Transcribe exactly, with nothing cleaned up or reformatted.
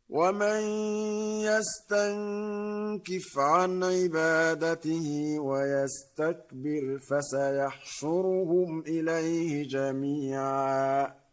ومن يستنكف عن عبادته ويستكبر فسيحشرهم إليه جميعا